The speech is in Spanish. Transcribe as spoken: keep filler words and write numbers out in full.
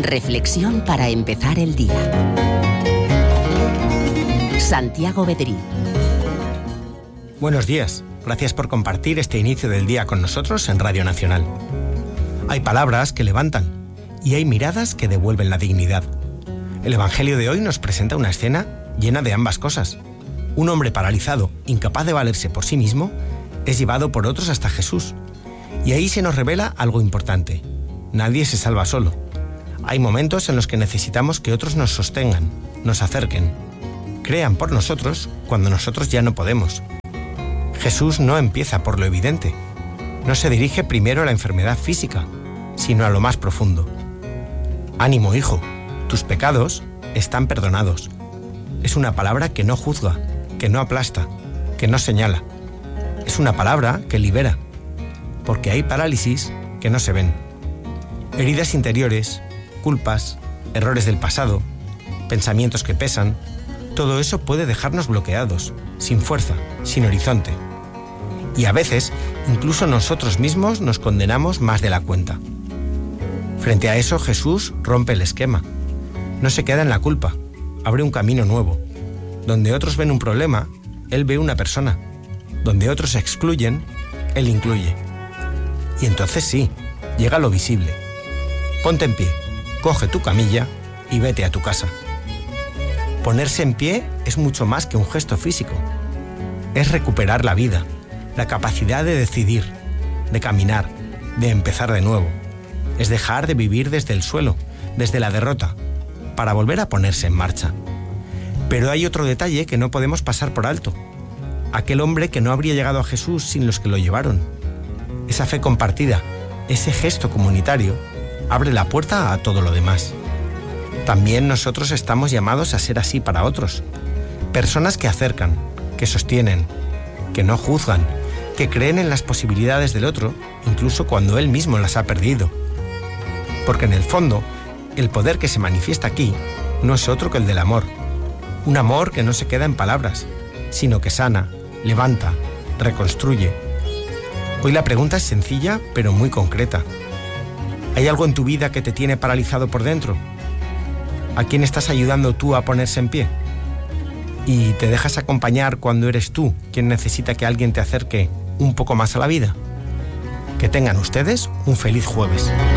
Reflexión para empezar el día. Santiago Bedrí. Buenos días. Gracias por compartir este inicio del día con nosotros en Radio Nacional. Hay palabras que levantan y hay miradas que devuelven la dignidad. El Evangelio de hoy nos presenta una escena llena de ambas cosas. Un hombre paralizado, incapaz de valerse por sí mismo, es llevado por otros hasta Jesús. Y ahí se nos revela algo importante. Nadie se salva solo. Hay momentos en los que necesitamos que otros nos sostengan, nos acerquen, crean por nosotros cuando nosotros ya no podemos. Jesús no empieza por lo evidente. No se dirige primero a la enfermedad física, sino a lo más profundo. Ánimo, hijo, tus pecados están perdonados. Es una palabra que no juzga, que no aplasta, que no señala. Es una palabra que libera, porque hay parálisis que no se ven. Heridas interiores, culpas, errores del pasado, pensamientos que pesan, todo eso puede dejarnos bloqueados, sin fuerza, sin horizonte. Y a veces, incluso nosotros mismos nos condenamos más de la cuenta. Frente a eso, Jesús rompe el esquema. No se queda en la culpa, abre un camino nuevo. Donde otros ven un problema, Él ve una persona. Donde otros excluyen, Él incluye. Y entonces sí, llega lo visible. Ponte en pie, coge tu camilla y vete a tu casa. Ponerse en pie es mucho más que un gesto físico. Es recuperar la vida, la capacidad de decidir, de caminar, de empezar de nuevo. Es dejar de vivir desde el suelo, desde la derrota, para volver a ponerse en marcha. Pero hay otro detalle que no podemos pasar por alto. Aquel hombre que no habría llegado a Jesús sin los que lo llevaron. Esa fe compartida, ese gesto comunitario, abre la puerta a todo lo demás. También nosotros estamos llamados a ser así para otros. Personas que acercan, que sostienen, que no juzgan, que creen en las posibilidades del otro, incluso cuando él mismo las ha perdido. Porque en el fondo, el poder que se manifiesta aquí no es otro que el del amor. Un amor que no se queda en palabras, sino que sana, levanta, reconstruye. Hoy la pregunta es sencilla, pero muy concreta. ¿Hay algo en tu vida que te tiene paralizado por dentro? ¿A quién estás ayudando tú a ponerse en pie? ¿Y te dejas acompañar cuando eres tú quien necesita que alguien te acerque un poco más a la vida? Que tengan ustedes un feliz jueves.